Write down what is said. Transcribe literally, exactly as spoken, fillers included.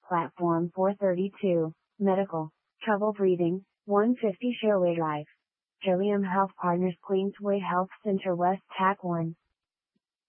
Platform four thirty-two, Medical, Trouble Breathing, one fifty Sherway Drive. Gilliam Health Partners Queensway Health Center West Tack one.